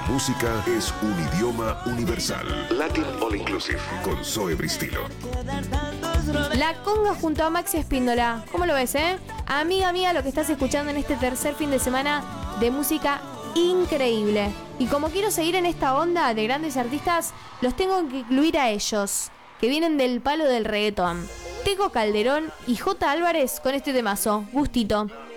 música es un idioma universal. Latin All Inclusive con Zoe Bristilo. La conga junto a Maxi Espíndola. ¿Cómo lo ves, Amiga mía, lo que estás escuchando en este tercer fin de semana de música increíble. Y como quiero seguir en esta onda de grandes artistas, los tengo que incluir a ellos, que vienen del palo del reggaetón. Tego Calderón y J. Álvarez con este temazo, Gustito.